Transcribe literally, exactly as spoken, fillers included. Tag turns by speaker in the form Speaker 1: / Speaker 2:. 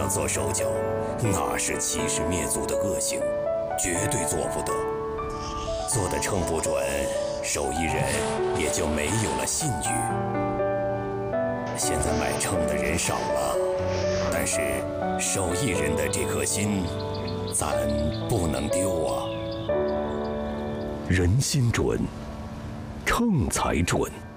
Speaker 1: 上做手脚，那是欺师灭祖的恶行，绝对做不得。做的秤不准，手艺人也就没有了信誉。现在买秤的人少了，但是手艺人的这颗心，咱不能丢啊。
Speaker 2: 人心准，秤才准。